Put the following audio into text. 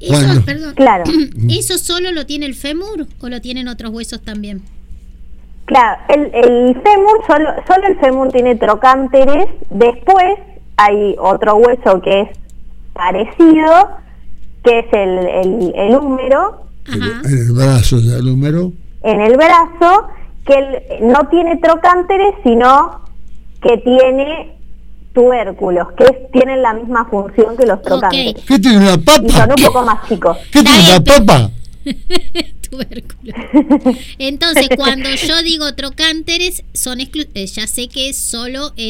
Eso, perdón. Claro. ¿Eso solo lo tiene el fémur o lo tienen otros huesos también? Claro, el fémur, solo el fémur tiene trocánteres. Después hay otro hueso que es parecido, que es el húmero. Ajá. El brazo, el húmero. En el brazo, que no tiene trocánteres, sino que tiene tubérculos, que tienen la misma función que los trocánteres. Ok. ¿Qué tiene una papa? Y son un poco más chicos. ¿Qué tiene una papa? Tubérculo. Entonces, cuando yo digo trocánteres, son ya sé que solo